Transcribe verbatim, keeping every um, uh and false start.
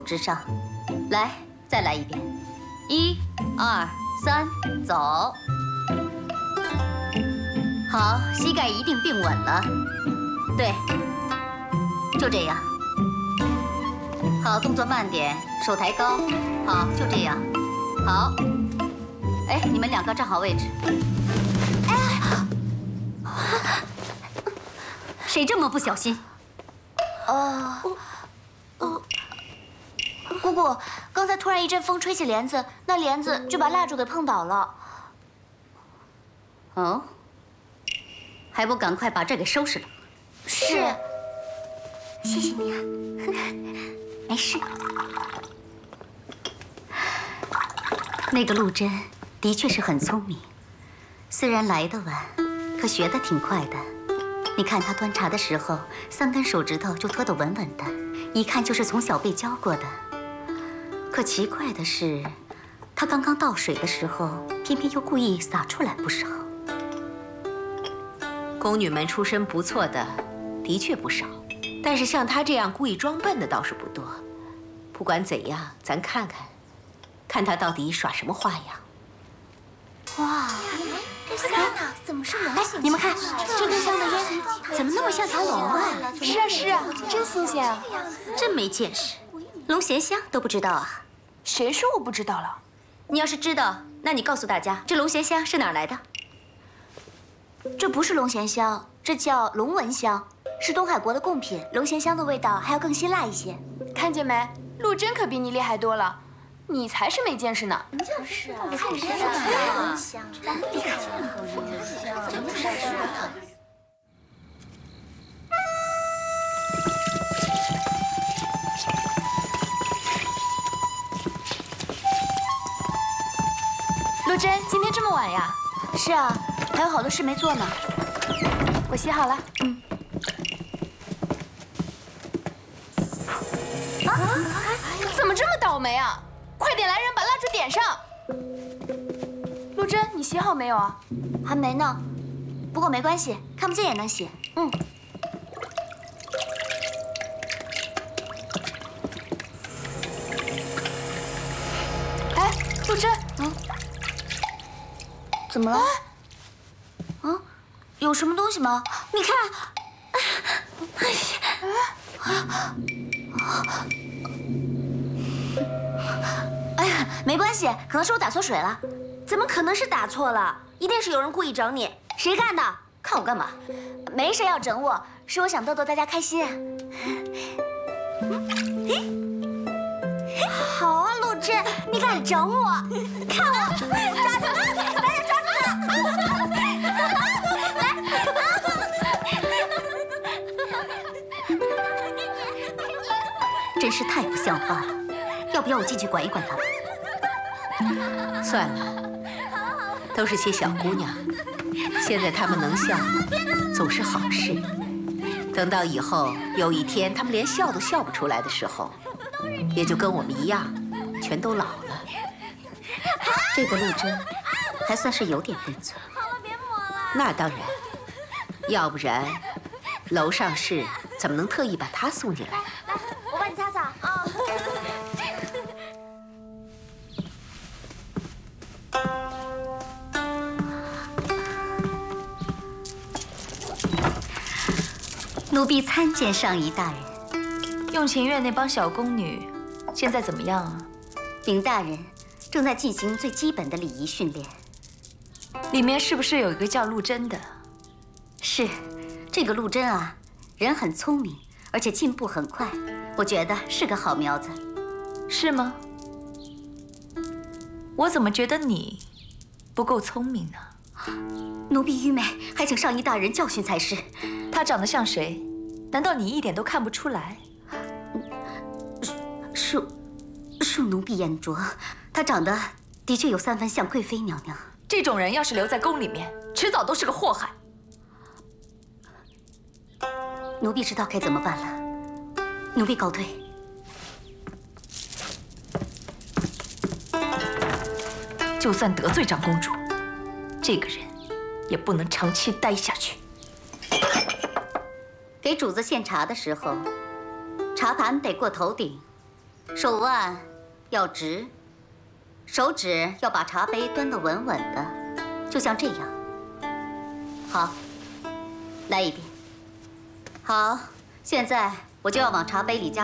之上。来，再来一遍，一、二、三，走。好，膝盖一定并稳了。对，就这样。好，动作慢点，手抬高。好，就这样。好。哎，你们两个站好位置。哎，谁这么不小心？ 哦，哦，姑姑，刚才突然一阵风吹起帘子，那帘子就把蜡烛给碰倒了。 哦，还不赶快把这给收拾了？ 是，谢谢你啊，没事。 那个陆贞的确是很聪明，虽然来得晚，可学得挺快的。你看他端茶的时候，三根手指头就拖得稳稳的，一看就是从小被教过的。可奇怪的是，他刚刚倒水的时候，偏偏又故意洒出来不少。 宫女们出身不错的，的确不少，但是像她这样故意装笨的倒是不多。不管怎样，咱看看，看她到底耍什么花样。 哇，这香呢？怎么是龙？哎， 你们看， 这根香的烟怎么那么像条龙啊？ 是啊是啊，真新鲜啊！ 真没见识，龙涎香都不知道啊？ 谁说我不知道了？ 你要是知道，那你告诉大家，这龙涎香是哪儿来的？ 这不是龙涎香，这叫龙纹香，是东海国的贡品。龙涎香的味道还要更辛辣一些。 看见没？陆贞可比你厉害多了，你才是没见识呢。 就是啊，看谁啊？香， 陆贞，今天这么晚呀？ 是啊，还有好多事没做呢。 我洗好了。 嗯。 啊！怎么这么倒霉啊？快点来人，把蜡烛点上。陆贞，你洗好没有啊？ 还没呢，不过没关系，看不见也能洗。嗯。 哎，陆贞， 嗯，怎么了？啊，有什么东西吗？你看，哎呀，没关系，可能是我打错水了。怎么可能是打错了？一定是有人故意整你。谁干的？看我干嘛？没谁要整我，是我想逗逗大家开心。好啊，陆贞，你敢整我？看我，抓住他！大家抓住他！ 真是太不像话了，要不要我进去管一管他？ 算了，都是些小姑娘，现在她们能笑，总是好事。等到以后有一天她们连笑都笑不出来的时候，也就跟我们一样，全都老了。 这个陆贞还算是有点分寸。 那当然，要不然楼上事怎么能特意把她送进来？ 来，我帮你擦擦啊。 奴婢参见上仪大人。 用情院那帮小宫女，现在怎么样啊？ 禀大人，正在进行最基本的礼仪训练。 里面是不是有一个叫陆贞的？ 是，这个陆贞啊，人很聪明，而且进步很快，我觉得是个好苗子。 是吗？我怎么觉得你不够聪明呢？ 奴婢愚昧，还请上仪大人教训才是。 他长得像谁？难道你一点都看不出来？ 恕恕奴婢眼拙，他长得的确有三分像贵妃娘娘。 这种人要是留在宫里面，迟早都是个祸害。 奴婢知道该怎么办了，奴婢告退。 就算得罪长公主，这个人也不能长期待下去。 给主子献茶的时候，茶盘得过头顶， 手腕要直，手指要把茶杯端得稳稳的，就像这样。好，来一遍。好，现在我就要往茶杯里加。